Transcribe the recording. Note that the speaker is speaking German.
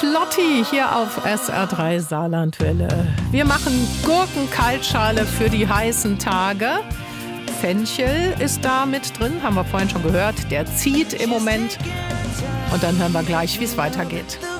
Lotti hier auf SR3 Saarlandwelle. Wir machen Gurkenkaltschale für die heißen Tage. Fenchel ist da mit drin, haben wir vorhin schon gehört. Der zieht im Moment. Und dann hören wir gleich, wie es weitergeht.